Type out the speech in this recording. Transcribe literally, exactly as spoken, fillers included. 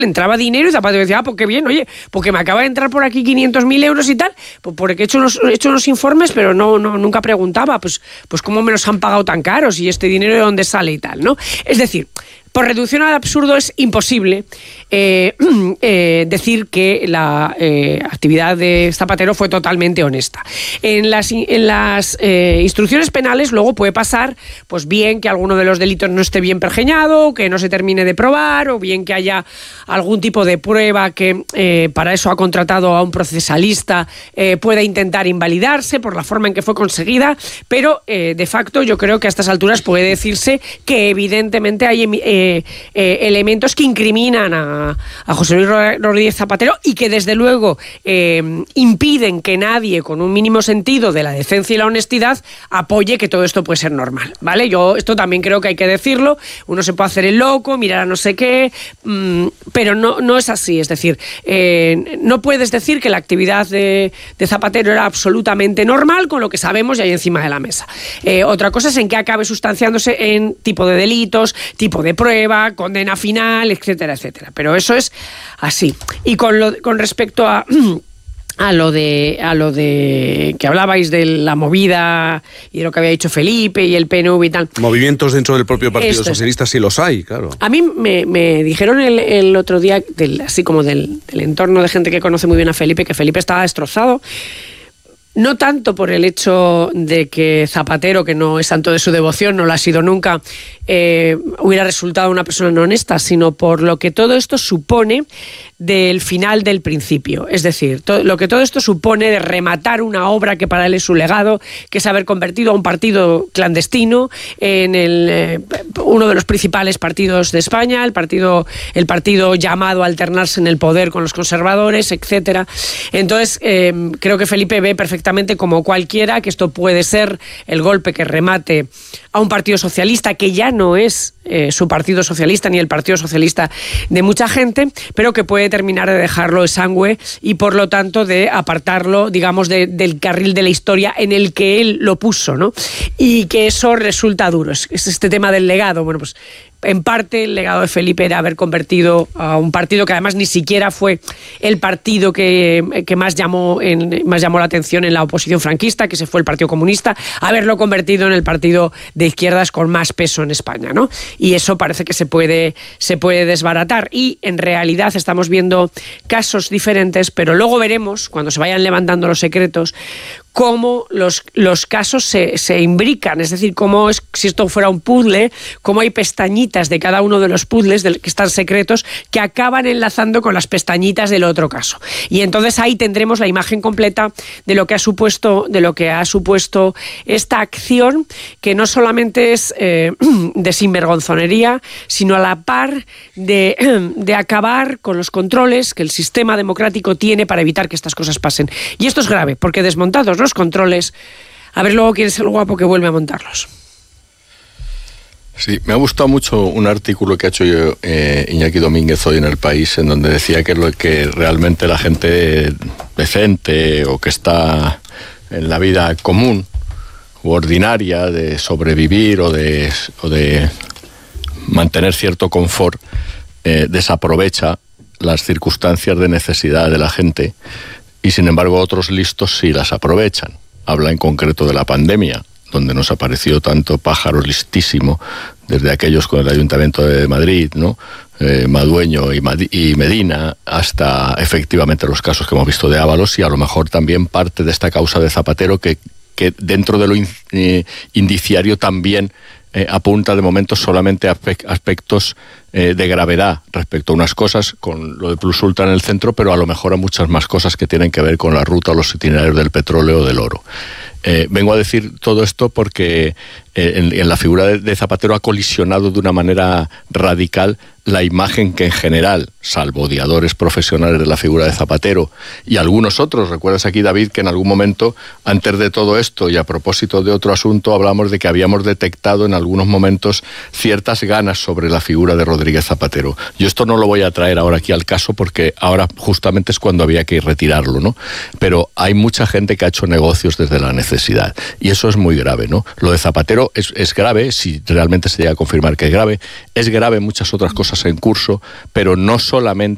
entraba dinero y Zapatero decía, ah, pues qué bien, oye, porque me acaba de entrar por aquí quinientos mil euros y tal, pues porque he hecho unos, he hecho unos informes, pero no, no, nunca preguntaba, pues, pues cómo me los han pagado tan caros y este dinero de dónde sale y tal, ¿no? Es decir, por reducción al absurdo es imposible eh, eh, decir que la eh, actividad de Zapatero fue totalmente honesta. En las, en las eh, instrucciones penales luego puede pasar, pues bien que alguno de los delitos no esté bien pergeñado, que no se termine de probar, o bien que haya algún tipo de prueba que eh, para eso ha contratado a un procesalista eh, pueda intentar invalidarse por la forma en que fue conseguida, pero eh, de facto yo creo que a estas alturas puede decirse que evidentemente hay eh, Eh, eh, elementos que incriminan a, a José Luis Rodríguez Zapatero y que desde luego eh, impiden que nadie con un mínimo sentido de la decencia y la honestidad apoye que todo esto puede ser normal, ¿vale? Yo esto también creo que hay que decirlo. Uno se puede hacer el loco, mirar a no sé qué, mmm, pero no, no es así. Es decir, eh, no puedes decir que la actividad de, de Zapatero era absolutamente normal con lo que sabemos y hay encima de la mesa. Eh, otra cosa es en que acabe sustanciándose en tipo de delitos, tipo de pruebas, condena final, etcétera, etcétera. Pero eso es así. Y con, lo, con respecto a... A lo de a lo de que hablabais de la movida y de lo que había dicho Felipe y el P N V y tal. Movimientos dentro del propio Partido Esto Socialista es. Sí los hay, claro. A mí me, me dijeron el, el otro día, del, así como del, del entorno de gente que conoce muy bien a Felipe, que Felipe estaba destrozado. No tanto por el hecho de que Zapatero, que no es santo de su devoción, no lo ha sido nunca, eh, hubiera resultado una persona no honesta, sino por lo que todo esto supone del final del principio. Es decir, to- lo que todo esto supone de rematar una obra que para él es su legado, que es haber convertido a un partido clandestino en el, eh, uno de los principales partidos de España, el partido, el partido llamado a alternarse en el poder con los conservadores, etcétera. Entonces, eh, creo que Felipe ve perfectamente como cualquiera que esto puede ser el golpe que remate a un partido socialista que ya no es eh, su partido socialista ni el partido socialista de mucha gente, pero que puede terminar de dejarlo exangüe y por lo tanto de apartarlo, digamos, de, del carril de la historia en el que él lo puso, ¿no? Y que eso resulta duro. Es, es este tema del legado. Bueno, pues en parte el legado de Felipe era haber convertido a un partido que además ni siquiera fue el partido que, que más llamó en, más llamó la atención en la oposición franquista, que se fue el Partido Comunista, haberlo convertido en el partido de izquierdas con más peso en España, ¿no? Y eso parece que se puede, se puede desbaratar. Y en realidad estamos viendo casos diferentes, pero luego veremos, cuando se vayan levantando los secretos, cómo los, los casos se, se imbrican, es decir, cómo es, si esto fuera un puzzle, cómo hay pestañitas de cada uno de los puzzles del, que están secretos que acaban enlazando con las pestañitas del otro caso. Y entonces ahí tendremos la imagen completa de lo que ha supuesto, de lo que ha supuesto esta acción, que no solamente es eh, de sinvergonzonería, sino a la par de, de acabar con los controles que el sistema democrático tiene para evitar que estas cosas pasen. Y esto es grave, porque desmontados los controles, a ver luego quién es el guapo que vuelve a montarlos. Sí, me ha gustado mucho un artículo que ha hecho yo, eh, Iñaki Domínguez hoy en El País, en donde decía que lo que realmente la gente decente o que está en la vida común u ordinaria de sobrevivir o de, o de mantener cierto confort eh, desaprovecha las circunstancias de necesidad de la gente y sin embargo otros listos sí las aprovechan. Habla en concreto de la pandemia, donde nos apareció tanto pájaro listísimo, desde aquellos con el Ayuntamiento de Madrid, ¿no? eh, Madueño y, Mad- y Medina, hasta efectivamente los casos que hemos visto de Ábalos y a lo mejor también parte de esta causa de Zapatero que, que dentro de lo in- eh, indiciario también eh, apunta de momento solamente a aspe- aspectos eh, de gravedad respecto a unas cosas con lo de Plus Ultra en el centro, pero a lo mejor a muchas más cosas que tienen que ver con la ruta o los itinerarios del petróleo o del oro. Eh, vengo a decir todo esto porque eh, en, en la figura de, de Zapatero ha colisionado de una manera radical la imagen que en general, salvo odiadores profesionales de la figura de Zapatero y algunos otros, recuerdas aquí David que en algún momento, antes de todo esto y a propósito de otro asunto, hablamos de que habíamos detectado en algunos momentos ciertas ganas sobre la figura de Rodríguez Zapatero. Yo esto no lo voy a traer ahora aquí al caso porque ahora justamente es cuando había que retirarlo, ¿no? Pero hay mucha gente que ha hecho negocios desde la necesidad y eso es muy grave, ¿no? Lo de Zapatero es, es grave, si realmente se llega a confirmar que es grave, es grave muchas otras cosas en curso, pero no solamente